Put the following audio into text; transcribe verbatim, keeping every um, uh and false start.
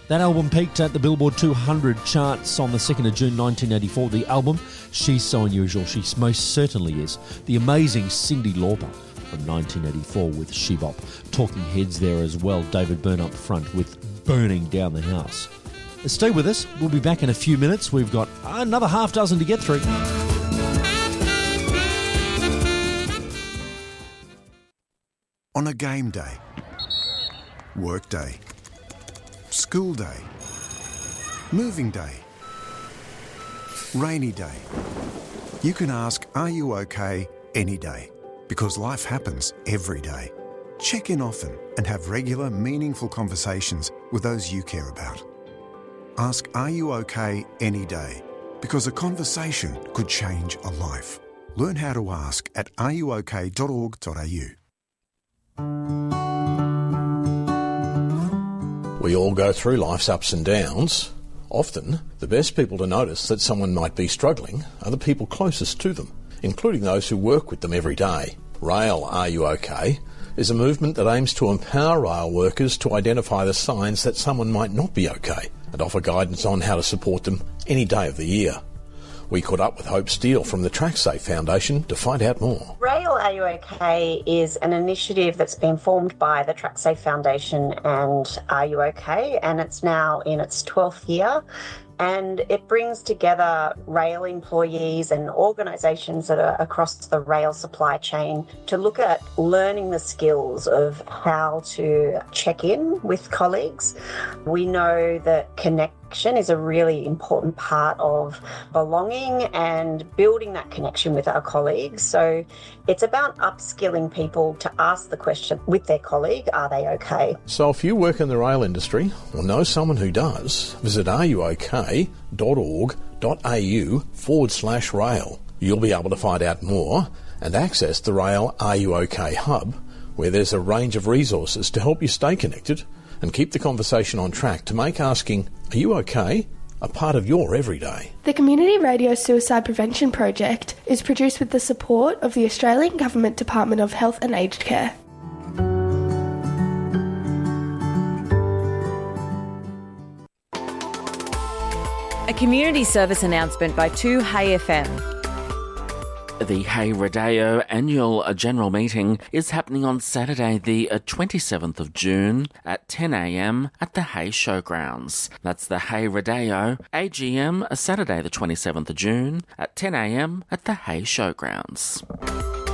That album peaked at the Billboard two hundred charts on the second of June nineteen eighty-four. The album, She's So Unusual, She Most Certainly Is. The amazing Cyndi Lauper from nineteen eighty-four with She Bop. Talking Heads there as well, David Byrne up front with Burning Down the House. Stay with us, we'll be back in a few minutes. We've got another half dozen to get through. On a game day, work day, school day, moving day, rainy day. You can ask, are you okay, any day? Because life happens every day. Check in often and have regular, meaningful conversations with those you care about. Ask, are you okay, any day? Because a conversation could change a life. Learn how to ask at are you okay dot org dot a u. We all go through life's ups and downs. Often, the best people to notice that someone might be struggling are the people closest to them, including those who work with them every day. Rail Are You OK? Is a movement that aims to empower rail workers to identify the signs that someone might not be okay and offer guidance on how to support them any day of the year. We caught up with Hope Steele from the TrackSafe Foundation to find out more. Rail Are You OK? Is an initiative that's been formed by the TrackSafe Foundation and Are You OK? And it's now in its twelfth year. And it brings together rail employees and organisations that are across the rail supply chain to look at learning the skills of how to check in with colleagues. We know that connection is a really important part of belonging and building that connection with our colleagues. So it's about upskilling people to ask the question with their colleague, are they okay? So if you work in the rail industry or know someone who does, visit are you ok dot org dot a u forward slash rail. You'll be able to find out more and access the Rail Are You OK hub, where there's a range of resources to help you stay connected and keep the conversation on track to make asking, are you okay, a part of your everyday. The Community Radio Suicide Prevention Project is produced with the support of the Australian Government Department of Health and Aged Care. A community service announcement by two Hay F M. The Hay Rodeo annual general meeting is happening on Saturday the twenty-seventh of June at ten a m at the Hay Showgrounds. That's the Hay Rodeo A G M Saturday the twenty-seventh of June at ten a m at the Hay Showgrounds.